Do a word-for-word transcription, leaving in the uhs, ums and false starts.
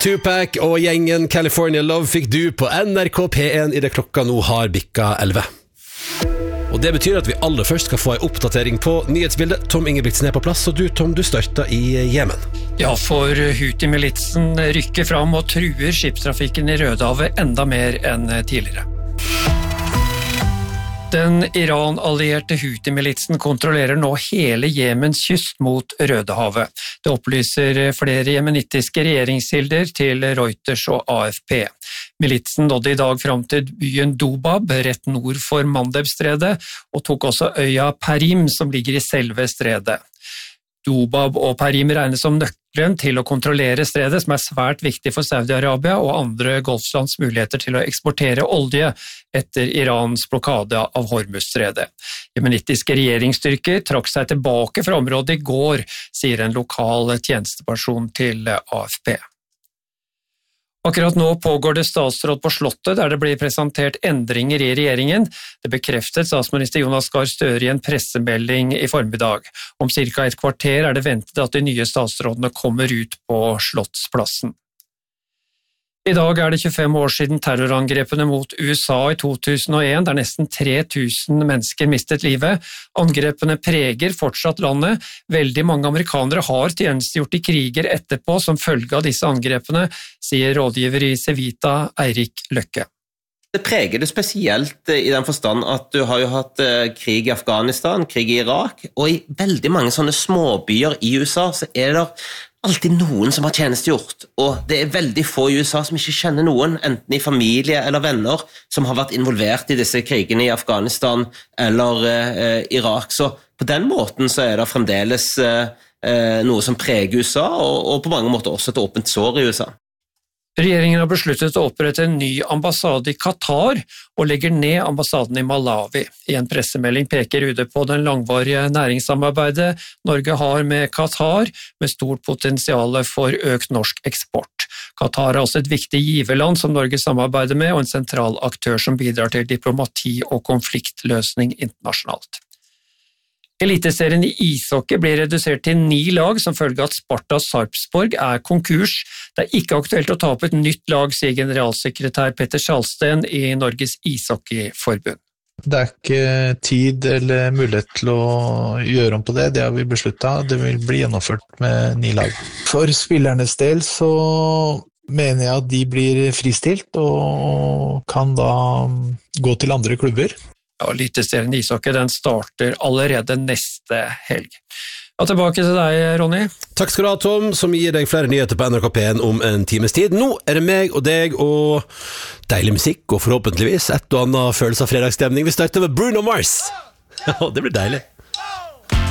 Tupac og gjengen California Love fikk du på N R K P én I det klokka nå har bikka elleve. Og det betyr at vi aller først skal få en oppdatering på nyhetsbildet. Tom Ingebrigtsen er på plass, og du, Tom, du starter I Jemen. Ja, for Houthi-militsen rykker fram og truer skipstrafikken I Rødehavet enda mer enn tidligere. Den Iran-allierte Houthi-militsen kontrollerer nå hele Jemens kyst mot Rødehavet. Det opplyser flere jemenittiske regjeringskilder til Reuters og A F P. Militsen nådde I dag fram til byen Dobab, rett nord for Mandeb-stredet, og tok også øya Perim, som ligger I selve stredet. Dobab og Perim regnes som nøkkelen til å kontrollere stredet, som er svært viktig for Saudi-Arabia og andre golflands muligheter til å eksportere olje etter Irans blokade av Hormuz-stredet. Jemenittiske regjeringsstyrker trakk seg tilbake fra området I går, sier en lokal tjenesteperson til A F P. Akkurat nå pågår det statsråd på Slottet, der det blir presentert endringer I regjeringen. Det bekreftet statsminister Jonas Gahr Støre I en pressemelding I formiddag. Om cirka et kvarter er det ventet at de nye statsrådene kommer ut på Slottsplassen. I dag er det tjuefem år siden terrorangrepene mot U S A I to tusen og en, der nesten tre tusen mennesker mistet livet. Angrepene preger fortsatt landet. Veldig mange amerikanere har tjenestegjort I kriger etterpå som følge av disse angrepene, sier rådgiver I Civita Eirik Løkke. Det preger det spesielt I den forstand at du har jo hatt krig I Afghanistan, krig I Irak, og I veldig mange sånne småbyer I U S A så er det alltid noen som har tjenestegjort, og det er veldig få I U S A som ikke kjenner noen, enten I familie eller venner, som har vært involvert I disse krigene I Afghanistan eller eh, Irak. Så på den måten så er det fremdeles eh, noe som preger U S A, og, og på mange måter også et åpent sår I U S A. Regjeringen har besluttet å opprette en ny ambassade I Qatar og legger ned ambassaden I Malawi. I en pressemelding peker U D på den langvarige næringssamarbeidet Norge har med Qatar, med stort potensial for økt norsk eksport. Qatar er også et viktig giverland som Norge samarbeider med, og en sentral aktør som bidrar til diplomati og konfliktløsning internasjonalt. Eliteserien I ishockey blir redusert til ni lag som følge at Sparta Sarpsborg er konkurs. Det er ikke aktuelt å ta opp et nytt lag, sier generalsekretær Petter Salsten I Norges ishockeyforbund. Det er ikke tid eller mulighet til å gjøre om på det, det har vi besluttet. Det vil bli gjennomført med ni lag. For spillernes del så mener jeg at de blir fristilt og kan da gå til andre klubber. Ja, Eliteserien ishockey den starter allerede neste helg. Og tilbake til deg, Ronny. Takk skal du ha, Tom, som gir deg flere nyheter på N R K P én om en times tid. Nå er det meg og deg og deilig musikk, og forhåpentligvis et og annet følelse av fredagsstemning. Vi starter med Bruno Mars. Ja, det blir deilig.